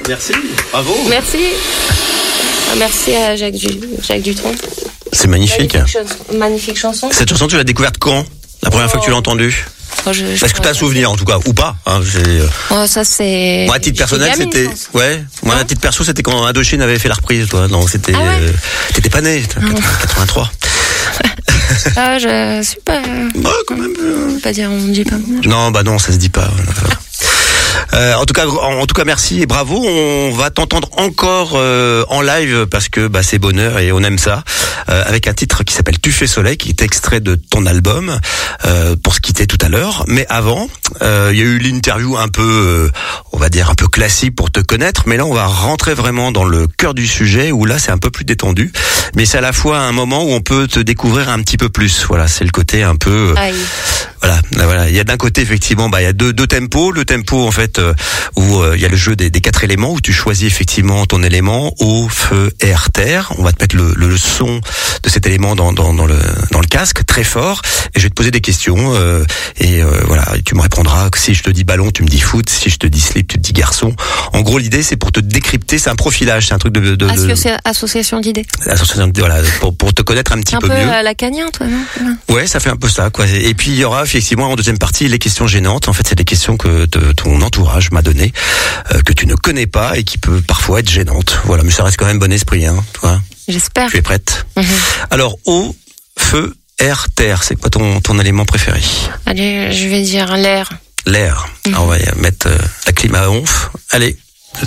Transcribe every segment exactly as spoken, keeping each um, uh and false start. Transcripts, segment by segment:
Merci. Bravo. Merci. Merci à Jacques, du... Jacques Dutronc. C'est magnifique. Magnifique, ch- magnifique chanson. Cette chanson, tu l'as découverte quand? La première oh. fois que tu l'as entendue? Oh, je, je Est-ce que tu as un souvenir en tout cas, ou pas hein, j'ai... Oh, ça c'est. Moi, à titre personnel, gamine, c'était. Ouais. Moi, à titre perso, c'était quand Indochine avait fait la reprise, toi. Donc c'était. Ah ouais. euh... T'étais pas né. quatre-vingt-trois. Ah, je suis pas. Ouais, quand même. On peut pas dire, on dit pas. Non, bah non, ça se dit pas. Euh, en tout cas, en tout cas, merci et bravo. On va t'entendre encore euh, en live parce que bah, c'est bonheur et on aime ça. Euh, avec un titre qui s'appelle Tu fais soleil, qui est extrait de ton album. Euh, pour se quitter tout à l'heure. Mais avant, euh, il y a eu l'interview un peu, euh, on va dire un peu classique pour te connaître. Mais là, on va rentrer vraiment dans le cœur du sujet où là, c'est un peu plus détendu. Mais c'est à la fois un moment où on peut te découvrir un petit peu plus. Voilà, c'est le côté un peu. Aïe. Voilà, voilà. Il y a d'un côté effectivement, bah il y a deux, deux tempos. Le tempo en fait euh, où euh, il y a le jeu des, des quatre éléments où tu choisis effectivement ton élément eau, feu, air, terre. On va te mettre le, le son de cet élément dans, dans, dans le dans le casque très fort. Et je vais te poser des questions euh, et euh, voilà, et tu me répondras. Si je te dis ballon, tu me dis foot. Si je te dis slip, tu te dis garçon. En gros, l'idée c'est pour te décrypter. C'est un profilage, c'est un truc de, de, de Associa- association d'idées. Association d'idées, voilà, pour pour te connaître un petit un peu, peu mieux. À la Cagnien, toi, non? Ouais, ça fait un peu ça, quoi. Et puis il y aura effectivement en deuxième partie les questions gênantes. En fait, c'est des questions que te, ton entourage m'a donné, euh, que tu ne connais pas et qui peut parfois être gênantes. Voilà, mais ça reste quand même bon esprit, hein. Toi. J'espère. Tu es prête? Mm-hmm. Alors, eau, feu, air, terre. C'est quoi ton ton élément préféré? Allez, je vais dire l'air. L'air. Mm-hmm. Alors, on va mettre euh, la clim à onf. Allez.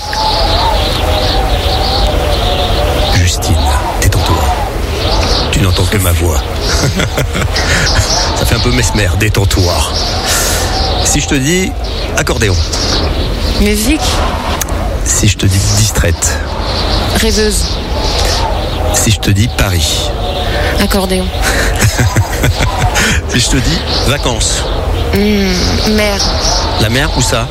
Justine, détends-toi. Tu n'entends que ma voix. Ça fait un peu mesmer, détends-toi. Si je te dis accordéon. Musique. Si je te dis distraite. Rêveuse. Si je te dis Paris. Accordéon. Si je te dis vacances. Mmh, mer. La mer, où ça?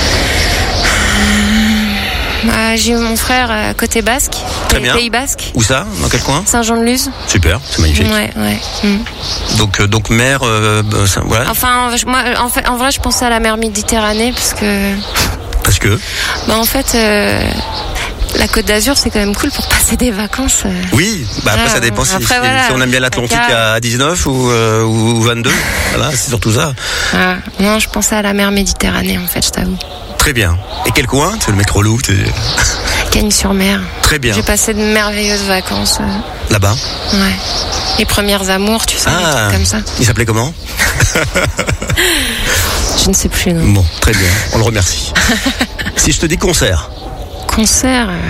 Ah, j'ai mon frère à côté basque. Très bien. Pays basque. Où ça? Dans quel coin? Saint-Jean-de-Luz. Super, c'est magnifique. Ouais, ouais. Mmh. Donc, euh, donc mer, euh, ça, voilà. Enfin, moi, en fait, en vrai, je pensais à la mer Méditerranée parce que. Parce que. Bah, en fait, euh, la Côte d'Azur, c'est quand même cool pour passer des vacances. Euh... Oui, bah après ah, ça dépend si, après, si, voilà, si on aime bien l'Atlantique à dix-neuf ou, euh, ou vingt-deux. Voilà, c'est surtout ça. Ah, non, je pensais à la mer Méditerranée, en fait, je t'avoue. Très bien. Et quel coin? C'est le mec relou. T'es... Cagnes-sur-Mer. Très bien. J'ai passé de merveilleuses vacances. Euh... Là-bas? Ouais. Les premières amours, tu sais, ah, des trucs comme ça. Il s'appelait comment? Je ne sais plus, non. Bon, très bien. On le remercie. Si je te dis concert? Concert... Euh...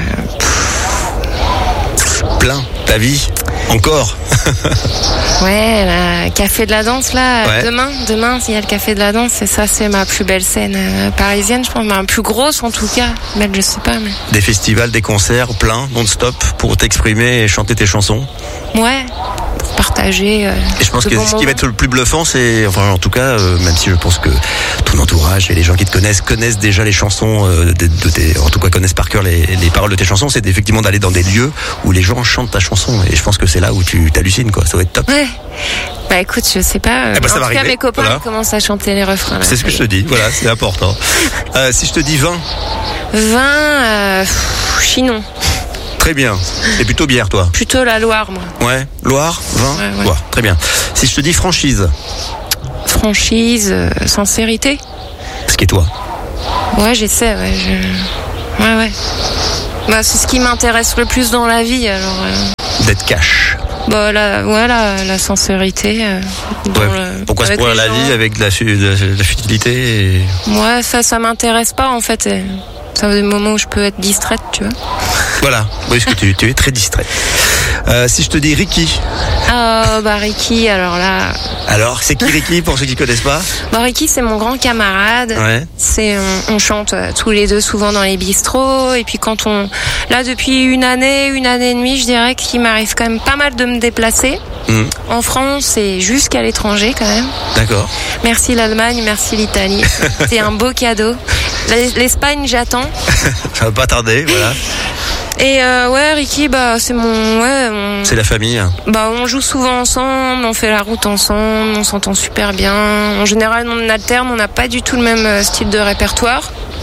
Plein. Ta vie? Encore? Ouais, la Café de la Danse, là, ouais. demain, demain, il y a le Café de la Danse, et ça, c'est ma plus belle scène euh, parisienne, je pense, ma plus grosse, en tout cas, mais je sais pas, mais... Des festivals, des concerts, plein, non-stop, pour t'exprimer et chanter tes chansons? Ouais, pour partager... Euh, et je pense que bon ce moment. qui va être le plus bluffant, c'est, enfin, en tout cas, euh, même si je pense que ton entourage et les gens qui te connaissent, connaissent déjà les chansons, euh, de, de tes, en tout cas, connaissent par cœur les, les paroles de tes chansons, c'est effectivement d'aller dans des lieux où les gens chantent ta chanson, et je pense que c'est là où tu t'hallucines, quoi, ça va être top. Ouais. Bah écoute, je sais pas. Eh ben, ça en va tout cas, arriver. mes copains voilà. commencent à chanter les refrains. Là, c'est ce que je te dis. Voilà, c'est important. euh, si je te dis vin. Vin, euh, pff, Chinon. Très bien. Et plutôt bière, toi? Plutôt la Loire, moi. Ouais. Loire, vin. Ouais, ouais. Loire. Très bien. Si je te dis franchise. Franchise, euh, sincérité. Ce qui est toi. Ouais, j'essaie. Ouais, je... ouais, ouais. Bah, c'est ce qui m'intéresse le plus dans la vie, alors. Euh... D'être cash. Bah la, voilà, la sincérité. Euh, ouais. le, Pourquoi se pourrait la vie avec de la, de, de la futilité et... Ouais, ça, ça m'intéresse pas en fait. C'est des moments où je peux être distraite, tu vois. Voilà, oui, parce que tu, tu es très distraite. Euh, si je te dis Ricky. Ah, bah Ricky, alors là. Alors, c'est qui Ricky pour ceux qui connaissent pas? Bah Ricky, c'est mon grand camarade. Ouais. C'est, on, on chante tous les deux souvent dans les bistrots. Et puis quand on, là depuis une année, une année et demie, je dirais qu'il m'arrive quand même pas mal de me déplacer. Mmh. En France et jusqu'à l'étranger quand même. D'accord. Merci l'Allemagne, merci l'Italie. C'est un beau cadeau. L'Espagne, j'attends. Ça va pas tarder, voilà. Et euh, ouais, Ricky, bah c'est mon, ouais. On... C'est la famille. Bah on joue souvent ensemble, on fait la route ensemble, on s'entend super bien. En général, on alterne, on n'a pas du tout le même style de répertoire,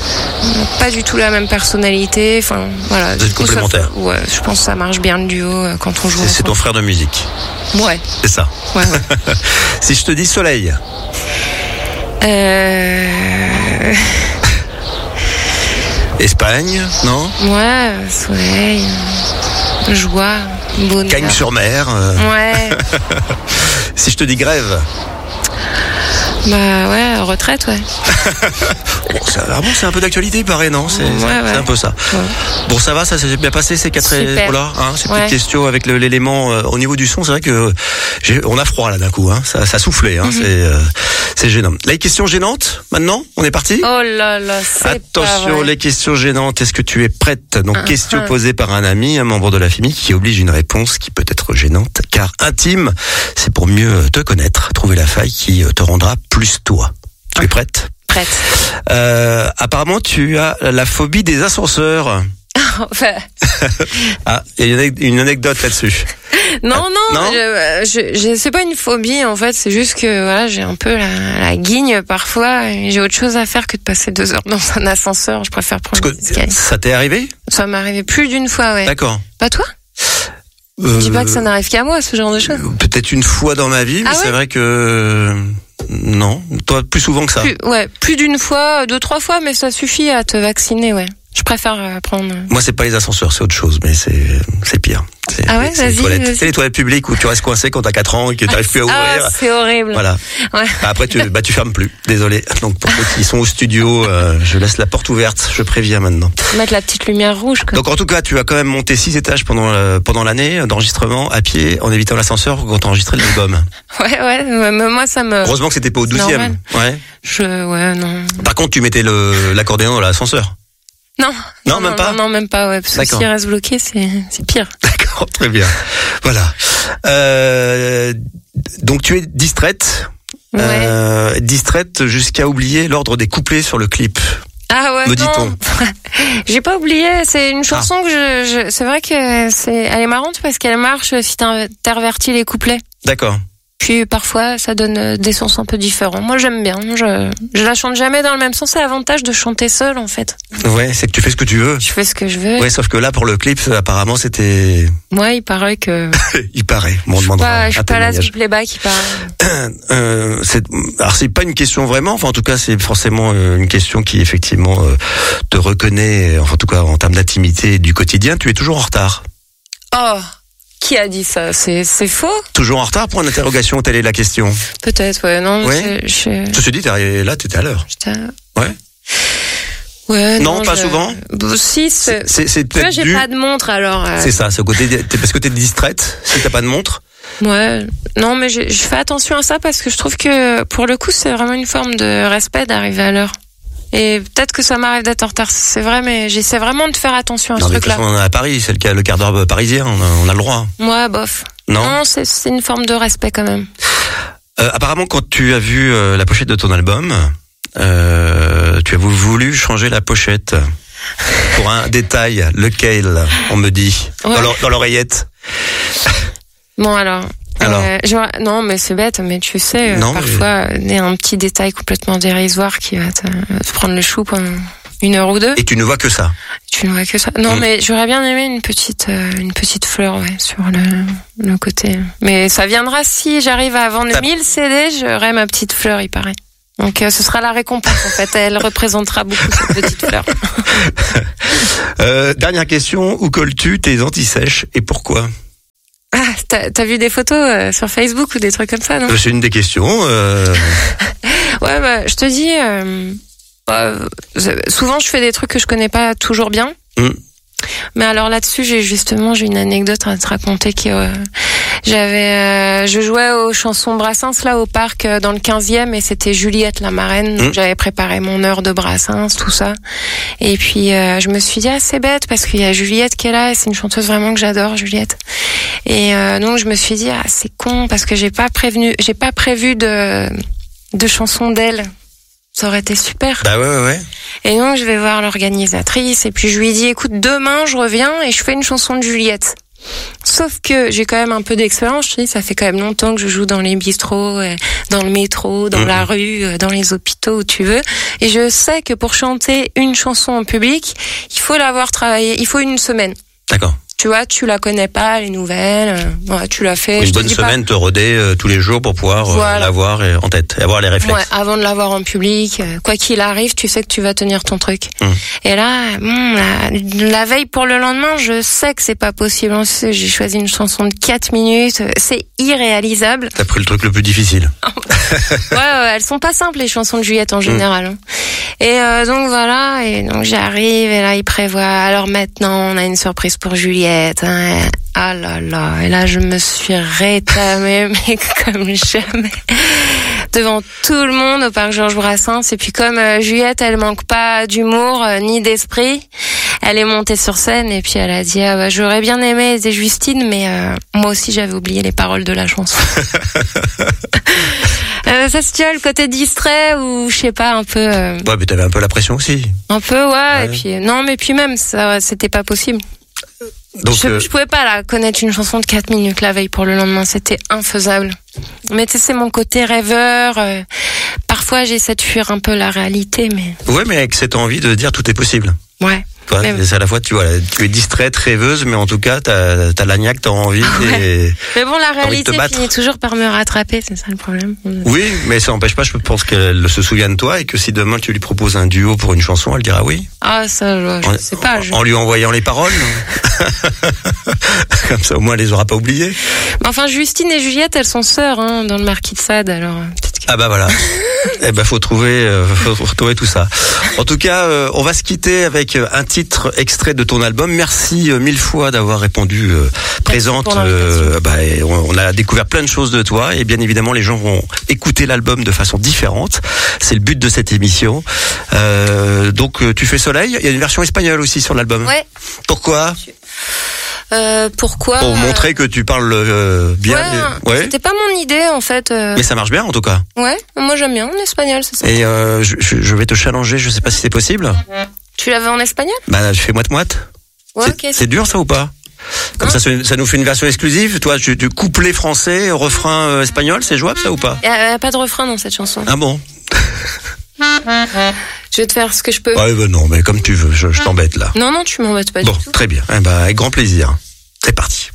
pas du tout la même personnalité. Enfin, voilà. Vous êtes complémentaires. Ça, ouais, je pense que ça marche bien le duo quand on joue. C'est, c'est ton frère de musique. Ouais. C'est ça. Ouais, ouais. Si je te dis soleil. Euh... Espagne, non? Ouais, soleil, joie, bonheur. Cagnes-sur-Mer. Euh... Ouais. Si je te dis grève. Bah ouais, retraite, ouais. Bon, ça, ah bon, c'est un peu d'actualité, il paraît, non? C'est, ouais, c'est, ouais. c'est un peu ça. Ouais. Bon, ça va, ça s'est bien passé ces quatre Super. voilà, hein, ces ouais. petites questions avec le, l'élément euh, au niveau du son. C'est vrai que j'ai, on a froid là d'un coup, hein. Ça, ça soufflait, hein. Mm-hmm. C'est, euh, c'est gênant. Les questions gênantes. Maintenant, on est parti. Oh là là, c'est Attention, pas vrai. les questions gênantes. Est-ce que tu es prête? Donc, uh-huh. question posée par un ami, un membre de la famille, qui oblige une réponse qui peut être gênante, car intime. C'est pour mieux te connaître, trouver la faille qui te rendra plus toi. Tu es prête? Prête. Euh, apparemment, tu as la phobie des ascenseurs. Enfin... ah, il y a une anecdote là-dessus. Non, ah, non, non je, je, je, c'est pas une phobie en fait, c'est juste que voilà, j'ai un peu la, la guigne parfois et j'ai autre chose à faire que de passer deux heures dans un ascenseur. Je préfère prendre Parce que ça t'est arrivé? Ça m'est arrivé plus d'une fois, ouais. D'accord. Pas toi? Euh, je dis pas que ça n'arrive qu'à moi, ce genre de choses. Peut-être une fois dans ma vie, mais ah ouais c'est vrai que non. Toi, plus souvent que ça. Plus, ouais, plus d'une fois, deux, trois fois, mais ça suffit à te vacciner, ouais. Je préfère prendre. Moi, c'est pas les ascenseurs, c'est autre chose, mais c'est c'est pire. C'est, ah ouais, c'est vas-y, les toilettes. vas-y. C'est les toilettes publiques où tu restes coincé quand t'as quatre ans et que t'arrives plus à ouvrir. Ah, c'est horrible. Voilà. Ouais. Après, tu bah tu fermes plus. Désolé. Donc pour ceux qui sont au studio, euh, je laisse la porte ouverte. Je préviens maintenant. Mettre la petite lumière rouge. Quoi. Donc en tout cas, tu as quand même monté six étages pendant euh, pendant l'année d'enregistrement à pied en évitant l'ascenseur quand t'as enregistré l'album. Ouais, ouais. Mais moi, ça me. Heureusement que c'était pas au douzième. Ouais. Je, ouais, non. Par contre, tu mettais le l'accordéon dans l'ascenseur. Non, non, non, même non, pas. Non, non, même pas. Ouais, parce que s'il reste bloqué, c'est c'est pire. D'accord, très bien. Voilà. Euh, donc tu es distraite, ouais. euh, distraite jusqu'à oublier l'ordre des couplets sur le clip. Ah ouais. Me dit-on. J'ai pas oublié. C'est une chanson ah. que je, je. C'est vrai que c'est. Elle est marrante parce qu'elle marche si t'intervertis les couplets. D'accord. Puis parfois, ça donne des sens un peu différents. Moi, j'aime bien. Je, je la chante jamais dans le même sens. C'est l'avantage de chanter seule, en fait. Ouais, c'est que tu fais ce que tu veux. Je fais ce que je veux. Ouais, sauf que là, pour le clip, apparemment, c'était. Ouais, il paraît que. il paraît. Bon, on je suis demandera. pas, je suis pas là du playback, il paraît. euh, c'est, alors c'est pas une question vraiment. Enfin, en tout cas, c'est forcément une question qui effectivement te reconnaît. Enfin, en tout cas, en termes d'intimité du quotidien, tu es toujours en retard. Oh. Qui a dit ça? C'est, c'est faux? Toujours en retard pour une interrogation, telle est la question. Peut-être, ouais, non. Ouais. Je, je... Ceci dit, t'es là, t'étais à l'heure. J'étais à... Ouais. Ouais. Non, non pas je... souvent. Bon, si, c'est. C'est, c'est tu vois, j'ai du... pas de montre, alors. Euh... C'est ça, c'est au côté, t'es, parce que t'es distraite, si t'as pas de montre. Ouais. Non, mais je, je fais attention à ça parce que je trouve que, pour le coup, c'est vraiment une forme de respect d'arriver à l'heure. Et peut-être que ça m'arrive d'être en retard, c'est vrai, mais j'essaie vraiment de faire attention à non, ce mais truc-là. De toute façon, on est à Paris, c'est le, cas, le quart d'heure parisien, on a, on a le droit. Moi, bof. Non, non c'est, c'est une forme de respect quand même. Euh, apparemment, quand tu as vu euh, la pochette de ton album, euh, tu as voulu changer la pochette pour un détail, lequel, on me dit, ouais. dans, dans l'oreillette. Bon, alors... Alors. Euh, genre, non, mais c'est bête, mais tu sais, non, parfois, il mais... y a un petit détail complètement dérisoire qui va te, te prendre le chou pendant une heure ou deux. Et tu ne vois que ça. Tu ne vois que ça. Non, mmh. mais j'aurais bien aimé une petite, euh, une petite fleur, ouais, sur le, le côté. Mais ça viendra si j'arrive à vendre T'as... mille C D, j'aurai ma petite fleur, il paraît. Donc, euh, ce sera la récompense, en fait. Elle représentera beaucoup cette petite fleur. euh, dernière question. Où colles-tu tes anti-sèches et pourquoi? Ah, t'as, t'as vu des photos euh, sur Facebook ou des trucs comme ça, non? C'est une des questions. Euh... ouais, bah, je te dis, euh, bah, souvent je fais des trucs que je connais pas toujours bien. Mm. Mais alors là-dessus, j'ai justement, j'ai une anecdote à te raconter qui, euh, j'avais, euh, je jouais aux chansons Brassens là au parc euh, dans le quinzième et c'était Juliette la marraine. Donc mmh. j'avais préparé mon heure de Brassens, tout ça. Et puis euh, je me suis dit ah c'est bête parce qu'il y a Juliette qui est là et c'est une chanteuse vraiment que j'adore, Juliette. Et euh, donc je me suis dit ah c'est con parce que j'ai pas prévenu, j'ai pas prévu de de chansons d'elle. Ça aurait été super. Bah ouais, ouais, ouais. Et donc, je vais voir l'organisatrice et puis je lui dis, écoute, demain, je reviens et je fais une chanson de Juliette. Sauf que j'ai quand même un peu d'expérience. Je te dis, ça fait quand même longtemps que je joue dans les bistrots, dans le métro, dans mmh. la rue, dans les hôpitaux, où tu veux. Et je sais que pour chanter une chanson en public, il faut l'avoir travaillé. Il faut une semaine. D'accord. Tu vois, tu la connais pas, les nouvelles. Euh, ouais, tu l'as fait. Une je bonne te semaine, pas... te roder euh, tous les jours pour pouvoir euh, voilà. l'avoir en tête, avoir les réflexes. Ouais, avant de l'avoir en public, euh, quoi qu'il arrive, tu sais que tu vas tenir ton truc. Mmh. Et là, bon, la, la veille pour le lendemain, je sais que c'est pas possible. J'ai choisi une chanson de quatre minutes, c'est irréalisable. T'as pris le truc le plus difficile. ouais, ouais, elles sont pas simples les chansons de Juliette en général. Mmh. Et euh, donc voilà, et donc j'arrive et là il prévoit. Alors maintenant, on a une surprise pour Juliette. Hein. Ah là là, et là je me suis rétamée mais comme jamais devant tout le monde au parc Georges Brassens. Et puis comme euh, Juliette, elle manque pas d'humour euh, ni d'esprit, elle est montée sur scène et puis elle a dit ah bah j'aurais bien aimé aider Justine, mais euh, moi aussi j'avais oublié les paroles de la chanson. euh, ça se tient le côté distrait ou je sais pas un peu. Euh... Ouais, mais t'avais un peu la pression aussi. Un peu ouais, ouais. Et puis non mais puis même ça c'était pas possible. Donc, je, euh... je pouvais pas là connaître une chanson de quatre minutes la veille pour le lendemain, c'était infaisable. Mais tu sais, c'est mon côté rêveur. Euh, parfois, j'essaie de fuir un peu la réalité, mais. Ouais, mais avec cette envie de dire tout est possible. Ouais. Toi, c'est à la fois tu vois, tu es distraite, rêveuse, mais en tout cas, t'as, t'as la niaque, t'as envie. Ouais. Et mais bon, la réalité finit toujours par me rattraper, c'est ça le problème. Oui, mais ça n'empêche pas, je pense qu'elle se souvient de toi et que si demain tu lui proposes un duo pour une chanson, elle dira oui. Ah ça, je, je en, sais pas. Je... En lui envoyant les paroles. Comme ça, au moins, elle les aura pas oubliées. Enfin, Justine et Juliette, elles sont sœurs hein, dans le Marquis de Sade, alors. Que... Ah bah voilà. Eh ben faut trouver, euh, faut, faut retrouver tout ça. En tout cas, euh, on va se quitter avec un titre extrait de ton album. Merci euh, mille fois d'avoir répondu euh, présente. Euh, bah, on a découvert plein de choses de toi et bien évidemment les gens vont écouter l'album de façon différente. C'est le but de cette émission. Euh, donc tu fais Soleil. Il y a une version espagnole aussi sur l'album. Ouais. Pourquoi? Euh, pourquoi Pour montrer que tu parles euh, bien. Ouais, ouais. C'était pas mon idée en fait. Euh... Mais ça marche bien en tout cas. Ouais, moi j'aime bien en espagnol, c'est ça. Et euh, je, je vais te challenger, je sais pas si c'est possible. Tu l'avais en espagnol? Bah je fais moite-moite. Ouais, c'est, okay, c'est... c'est dur ça ou pas? Comme hein? ça, ça nous fait une version exclusive. Toi, tu, tu couplet français, refrain euh, espagnol, c'est jouable ça ou pas? Il y, y a pas de refrain dans cette chanson. Ah bon? Je vais te faire ce que je peux. Ouais, bah non, mais comme tu veux, je, je t'embête là. Non, non, tu m'embêtes pas bon, du tout. Bon, très bien. Eh ben, avec grand plaisir. C'est parti.